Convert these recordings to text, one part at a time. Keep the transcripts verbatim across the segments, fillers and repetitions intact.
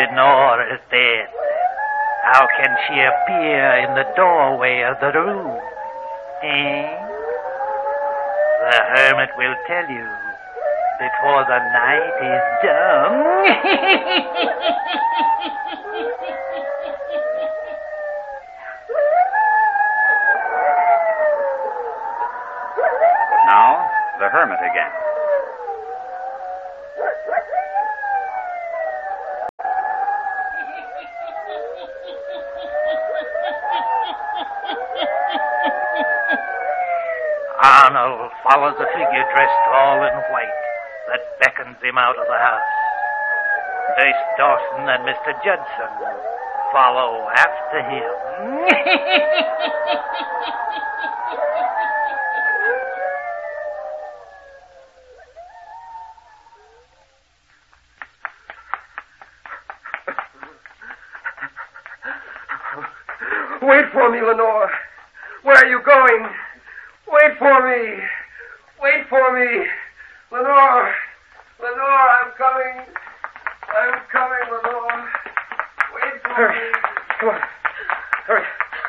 Lenore is dead, how can she appear in the doorway of the room? Eh? The hermit will tell you before the night is done. Now, the hermit again. Arnold follows the figure dressed all in white that beckons him out of the house. Nurse Dawson and Mister Judson follow after him. Wait for me, Lenore. Where are you going? Wait for me. Wait for me. Lenore. Lenore, I'm coming. I'm coming, Lenore. Wait for Hurry. me. Come on. Hurry.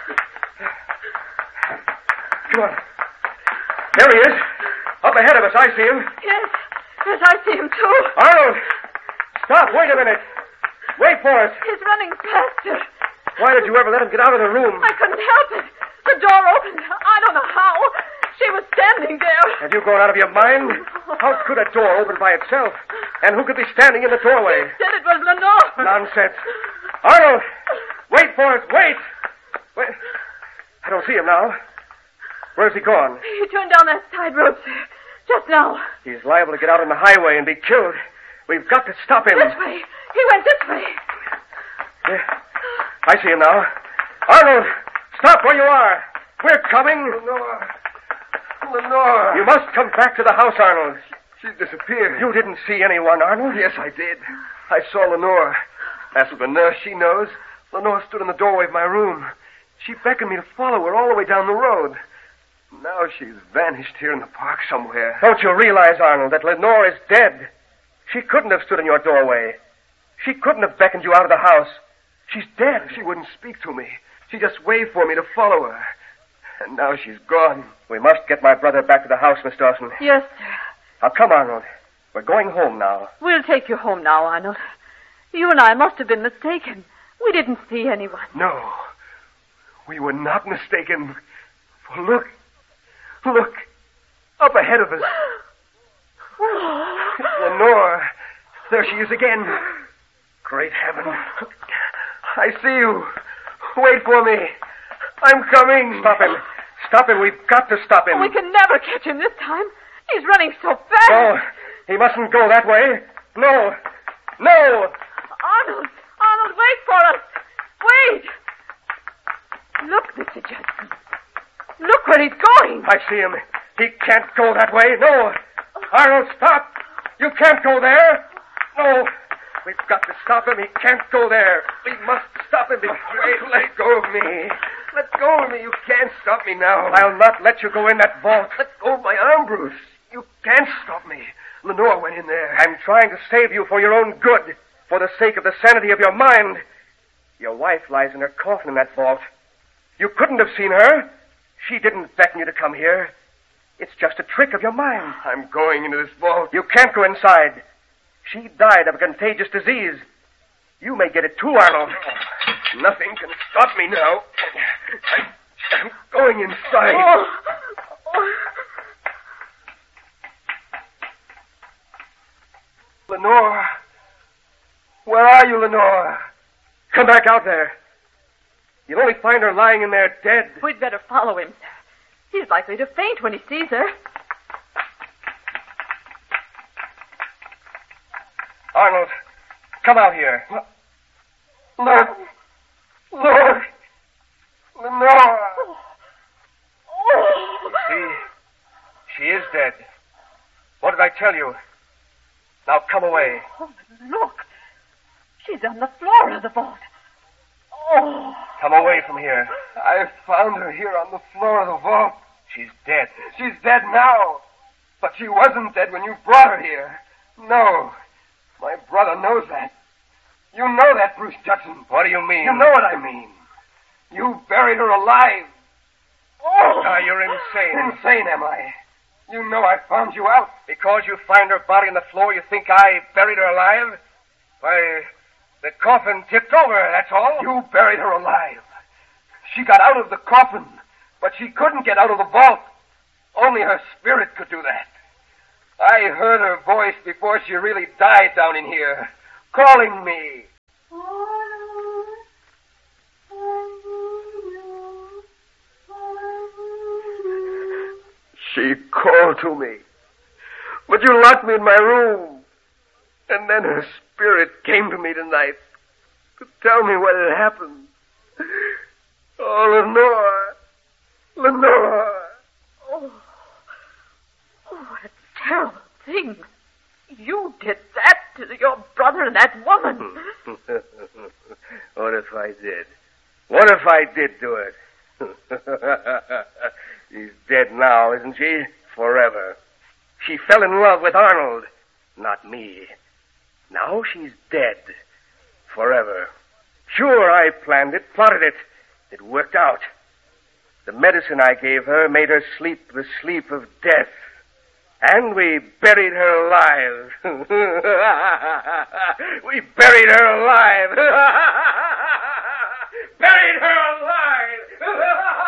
Come on. There he is. Up ahead of us. I see him. Yes. Yes, I see him, too. Arnold. Stop. Wait a minute. Wait for us. He's running faster. Why did you ever let him get out of the room? I couldn't help it. The door opened. I don't know how. She was standing there. Have you gone out of your mind? How could a door open by itself? And who could be standing in the doorway? He said it was Lenore. Nonsense. Arnold! Wait for us. Wait! Wait. I don't see him now. Where's he gone? He turned down that side road, sir. Just now. He's liable to get out on the highway and be killed. We've got to stop him. This way. He went this way. Yeah. I see him now. Arnold! Stop where you are. We're coming. Lenore. Lenore. You must come back to the house, Arnold. She disappeared. You didn't see anyone, Arnold? Yes, I did. I saw Lenore. As for the nurse, she knows. Lenore stood in the doorway of my room. She beckoned me to follow her all the way down the road. Now she's vanished here in the park somewhere. Don't you realize, Arnold, that Lenore is dead? She couldn't have stood in your doorway. She couldn't have beckoned you out of the house. She's dead. She wouldn't speak to me. She just waved for me to follow her. And now she's gone. We must get my brother back to the house, Miss Dawson. Yes, sir. Now, come, Arnold. We're going home now. We'll take you home now, Arnold. You and I must have been mistaken. We didn't see anyone. No. We were not mistaken. For look. Look. Up ahead of us. Lenore. There she is again. Great heaven. I see you. Wait for me. I'm coming. Stop him. Stop him. We've got to stop him. We can never catch him this time. He's running so fast. No. He mustn't go that way. No. No. Arnold. Arnold, wait for us. Wait. Look, Mister Judson. Look where he's going. I see him. He can't go that way. No. Arnold, stop. You can't go there. No. We've got to stop him. He can't go there. We must stop him. Wait, let go of me. Let go of me. You can't stop me now. I'll not let you go in that vault. Let go of my arm, Bruce. You can't stop me. Lenore went in there. I'm trying to save you for your own good, for the sake of the sanity of your mind. Your wife lies in her coffin in that vault. You couldn't have seen her. She didn't beckon you to come here. It's just a trick of your mind. I'm going into this vault. You can't go inside. She died of a contagious disease. You may get it too, Arnold. Nothing can stop me now. I'm, I'm going inside. Oh. Oh. Lenore. Where are you, Lenore? Come back out there. You'll only find her lying in there dead. We'd better follow him, sir. He's likely to faint when he sees her. Arnold, come out here. Look. Look. Lenore. Oh. See, she is dead. What did I tell you? Now come away. Oh, look. She's on the floor of the vault. Oh. Come away from here. I found her here on the floor of the vault. She's dead. She's dead now. But she wasn't dead when you brought her here. No. My brother knows that. You know that, Bruce Judson. What do you mean? You know what I mean. You buried her alive. Oh! Now, you're insane. Insane, am I? You know I found you out. Because you find her body on the floor, you think I buried her alive? Why, the coffin tipped over, that's all. You buried her alive. She got out of the coffin, but she couldn't get out of the vault. Only her spirit could do that. I heard her voice before she really died down in here, calling me. She called to me, but you locked me in my room. And then her spirit came to me tonight to tell me what had happened. Oh, Lenore. Lenore. Oh. Oh, what a terrible thing. You did that to your brother and that woman. What if I did? What if I did do it? She's dead now, isn't she? Forever. She fell in love with Arnold, not me. Now she's dead. Forever. Sure, I planned it, plotted it. It worked out. The medicine I gave her made her sleep the sleep of death. And we buried her alive. We buried her alive. Buried her alive.